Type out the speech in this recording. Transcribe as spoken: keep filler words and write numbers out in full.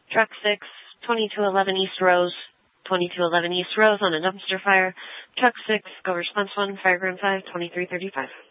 Truck six, twenty-two eleven East Rose, twenty-two eleven East Rose on a dumpster fire. Truck six, go response one, Fireground five, twenty-three thirty-five.